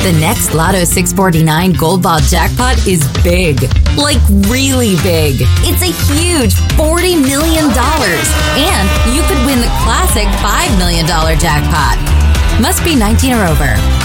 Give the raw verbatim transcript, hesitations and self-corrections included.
The next Lotto six forty-nine Gold Ball jackpot is big. Like really big. It's a huge forty million dollars. And you could win the classic five million dollars jackpot. Must be nineteen or over.